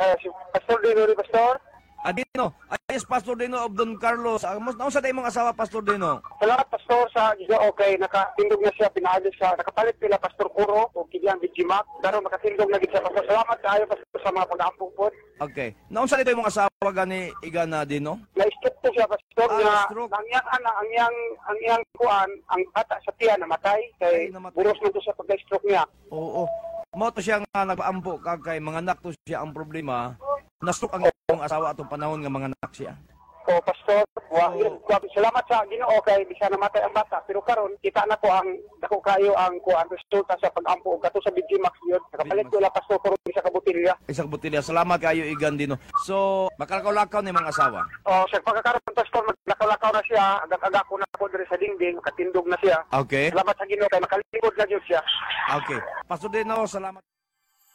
si Pastor Dino, Pastor. Adino, ayos Pastor Dino of Don Carlos. Nausa tayo mong asawa, Pastor Dino? Salamat, Pastor, sa Ginoo kay nakatindog na siya, pinaagos sa nakapalit nila Pastor Kuro o Kilian Bijimak. Daron makatindog na gid siya, Pastor. Salamat kaayo, Pastor, sa mga pag-ampong po. Okay. Nausa tayo mong asawa gani Igana Dino? Na-stroke po siya, Pastor, na stroke. ang iyang kuan, ang bata sa tiyan namatay kay namatay. buros man to sa pagka-stroke niya. Oo. Mo to siya nga nagpaampo kay mga anak to siya ang problema. Na-stroke ang asawa atong panahon nga mga anak siya. O, Pastor, salamat sa Ginoo kay bisa namatay ang bata, pero karon kita na ko ang dako kayo ang kuan resulta sa pag-ampo kato sa Bijimax yun. Nakapalit ko la Pastor Kuro sa kabutilya. Isang butilya. Salamat kayo Igan Dino. So, makalakaw-lakaw ni mga asawa. O, sa pagkakaroon, Pastor, maglakaw-lakaw na siya, agak-agak ko na ko diri sa dingding, katindog na siya. Okay. Salamat sa Ginoo kay makalingkod na Diyos siya. Okay. Pastor Dino, salamat.